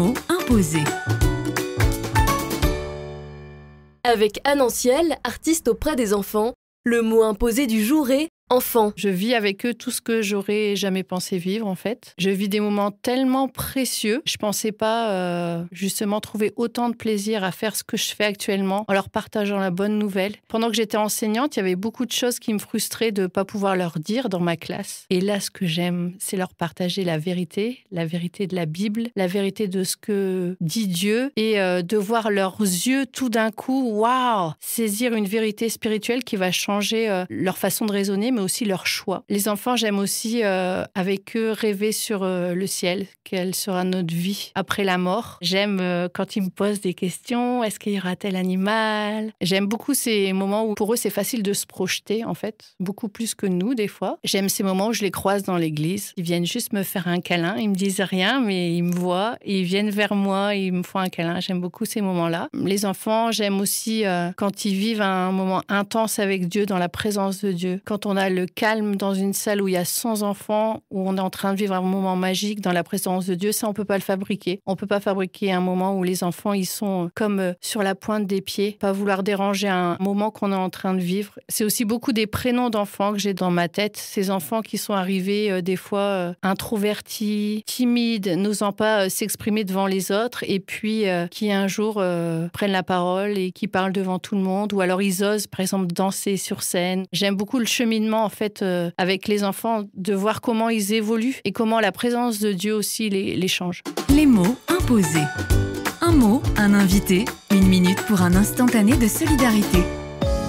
mots imposés. Avec Anne Anciel, artiste auprès des enfants, le mot imposé du jour est enfant. Je vis avec eux tout ce que j'aurais jamais pensé vivre, en fait. Je vis des moments tellement précieux. Je pensais pas, justement, trouver autant de plaisir à faire ce que je fais actuellement en leur partageant la bonne nouvelle. Pendant que j'étais enseignante, il y avait beaucoup de choses qui me frustraient de pas pouvoir leur dire dans ma classe. Et là, ce que j'aime, c'est leur partager la vérité de la Bible, la vérité de ce que dit Dieu et de voir leurs yeux tout d'un coup, waouh, saisir une vérité spirituelle qui va changer leur façon de raisonner, mais aussi leur choix. Les enfants, j'aime aussi avec eux rêver sur le ciel, quelle sera notre vie après la mort. J'aime quand ils me posent des questions, est-ce qu'il y aura tel animal? J'aime beaucoup ces moments où pour eux c'est facile de se projeter en fait, beaucoup plus que nous des fois. J'aime ces moments où je les croise dans l'église, ils viennent juste me faire un câlin, ils me disent rien mais ils me voient, ils viennent vers moi, ils me font un câlin. J'aime beaucoup ces moments-là. Les enfants, j'aime aussi quand ils vivent un moment intense avec Dieu, dans la présence de Dieu. Quand on a le calme dans une salle où il y a 100 enfants, où on est en train de vivre un moment magique dans la présence de Dieu, ça, on peut pas le fabriquer. On peut pas fabriquer un moment où les enfants, ils sont comme sur la pointe des pieds, pas vouloir déranger un moment qu'on est en train de vivre. C'est aussi beaucoup des prénoms d'enfants que j'ai dans ma tête. Ces enfants qui sont arrivés des fois introvertis, timides, n'osant pas s'exprimer devant les autres, et puis qui un jour prennent la parole et qui parlent devant tout le monde, ou alors ils osent, par exemple, danser sur scène. J'aime beaucoup le cheminement, en fait, avec les enfants, de voir comment ils évoluent et comment la présence de Dieu aussi les change. Les mots imposés. Un mot, un invité, 1 minute pour un instantané de solidarité.